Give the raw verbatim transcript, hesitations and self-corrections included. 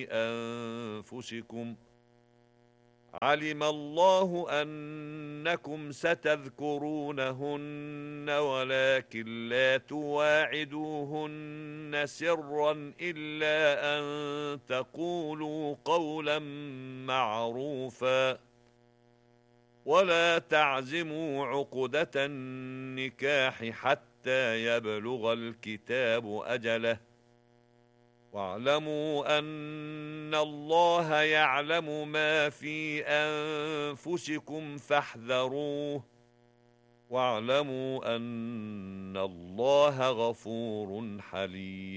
أنفسكم علم الله أنكم ستذكرونهن ولكن لا تواعدوهن سرا إلا أن تقولوا قولا معروفا ولا تعزموا عقدة النكاح حتى يبلغ الكتاب أجله واعلموا أن الله يعلم ما في أنفسكم فاحذروه واعلموا أن الله غفور حليم